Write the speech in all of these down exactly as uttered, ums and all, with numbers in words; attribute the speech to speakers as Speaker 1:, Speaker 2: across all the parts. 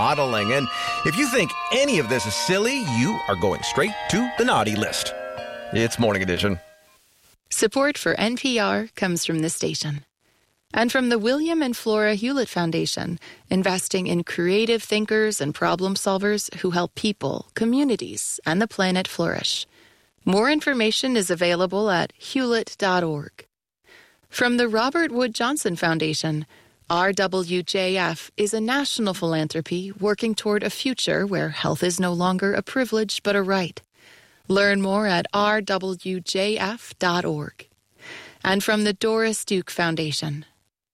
Speaker 1: modeling. And if you think any of this is silly, you are going straight to the naughty list. It's Morning Edition.
Speaker 2: Support for N P R comes from this station. And from the William and Flora Hewlett Foundation, investing in creative thinkers and problem solvers who help people, communities, and the planet flourish. More information is available at hewlett dot org. From the Robert Wood Johnson Foundation, R W J F is a national philanthropy working toward a future where health is no longer a privilege but a right. Learn more at r w j f dot org. And from the Doris Duke Foundation.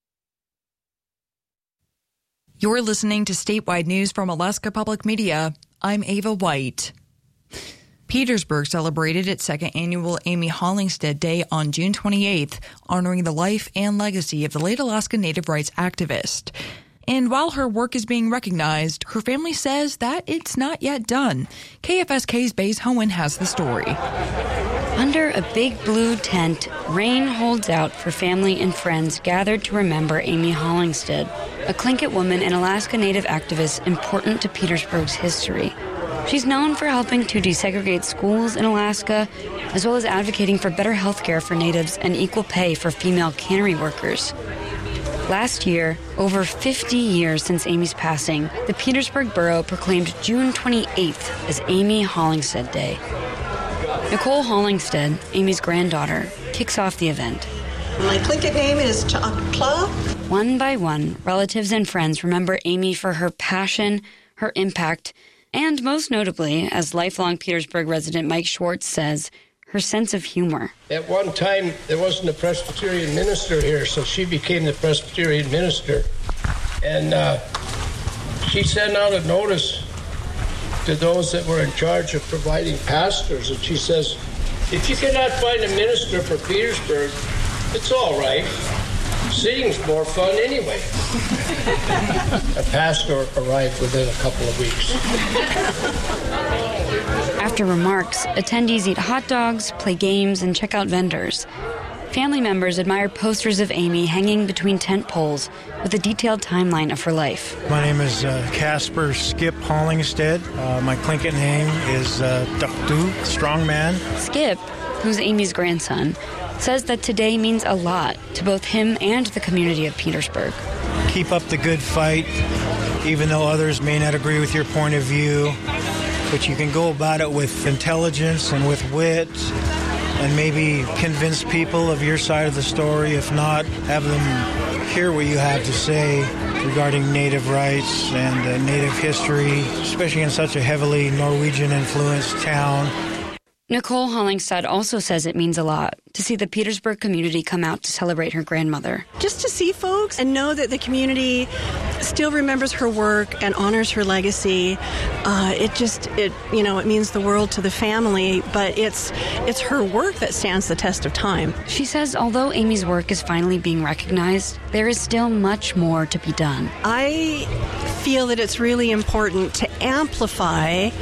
Speaker 3: You're listening to Statewide News from Alaska Public Media. I'm Ava White. Petersburg celebrated its second annual Amy Hollingstead Day on June twenty-eighth, honoring the life and legacy of the late Alaska Native rights activist. And while her work is being recognized, her family says that it's not yet done. K F S K's Baze Hohen has the story.
Speaker 4: Under a big blue tent, rain holds out for family and friends gathered to remember Amy Hollingstead, a Tlingit woman and Alaska Native activist important to Petersburg's history. She's known for helping to desegregate schools in Alaska, as well as advocating for better health care for Natives and equal pay for female cannery workers. Last year, over fifty years since Amy's passing, the Petersburg Borough proclaimed June twenty-eighth as Amy Hollingstead Day. Nicole Hollingstead, Amy's granddaughter, kicks off the event.
Speaker 5: My Tlingit name is Chakla.
Speaker 4: One by one, relatives and friends remember Amy for her passion, her impact, and most notably, as lifelong Petersburg resident Mike Schwartz says, her sense of humor.
Speaker 6: At one time, there wasn't a Presbyterian minister here, so she became the Presbyterian minister. And uh, she sent out a notice to those that were in charge of providing pastors, and she says, if you cannot find a minister for Petersburg, it's all right. Singing's more fun anyway. A pastor arrived within a couple of weeks.
Speaker 4: After remarks, attendees eat hot dogs, play games, and check out vendors. Family members admire posters of Amy hanging between tent poles with a detailed timeline of her life.
Speaker 7: My name is uh, Casper Skip Hollingstead. Uh, my Tlingit name is uh, Dukdu, strongman.
Speaker 4: Skip, who's Amy's grandson, says that today means a lot to both him and the community of Petersburg.
Speaker 7: Keep up the good fight, even though others may not agree with your point of view, but you can go about it with intelligence and with wit, and maybe convince people of your side of the story. If not, have them hear what you have to say regarding Native rights and uh, Native history, especially in such a heavily Norwegian-influenced town.
Speaker 4: Nicole Hollingstead also says it means a lot to see the Petersburg community come out to celebrate her grandmother.
Speaker 5: Just to see folks and know that the community still remembers her work and honors her legacy, uh, it just, it you know, it means the world to the family, but it's it's her work that stands the test of time.
Speaker 4: She says although Amy's work is finally being recognized, there is still much more to be done.
Speaker 5: I feel that it's really important to amplify.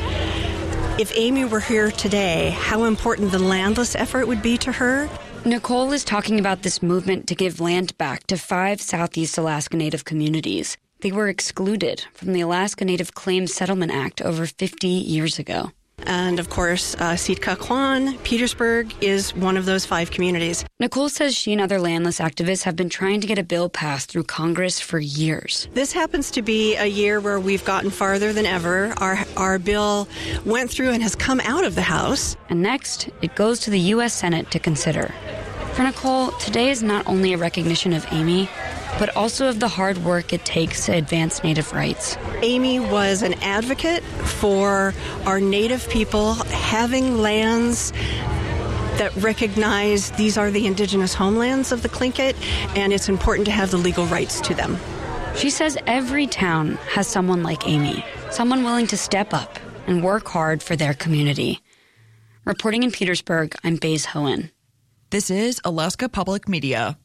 Speaker 5: If Amy were here today, how important the landless effort would be to her.
Speaker 4: Nicole is talking about this movement to give land back to five Southeast Alaska Native communities. They were excluded from the Alaska Native Claims Settlement Act over fifty years ago.
Speaker 5: And, of course, uh, Sitka Kwan, Petersburg, is one of those five communities.
Speaker 4: Nicole says she and other landless activists have been trying to get a bill passed through Congress for years.
Speaker 5: This happens to be a year where we've gotten farther than ever. Our, our bill went through and has come out of the House.
Speaker 4: And next, it goes to the U S Senate to consider. For Nicole, today is not only a recognition of Amy, but also of the hard work it takes to advance Native rights.
Speaker 5: Amy was an advocate for our Native people having lands that recognize these are the indigenous homelands of the Tlingit, and it's important to have the legal rights to them.
Speaker 4: She says every town has someone like Amy, someone willing to step up and work hard for their community. Reporting in Petersburg, I'm Baze Hohen.
Speaker 3: This is Alaska Public Media.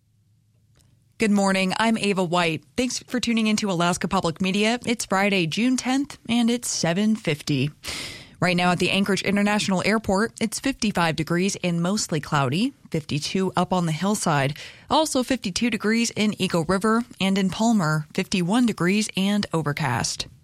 Speaker 3: Good morning. I'm Ava White. Thanks for tuning into Alaska Public Media. It's Friday, June tenth, and it's seven fifty. Right now at the Anchorage International Airport, it's fifty-five degrees and mostly cloudy, fifty-two up on the hillside. Also fifty-two degrees in Eagle River, and in Palmer, fifty-one degrees and overcast.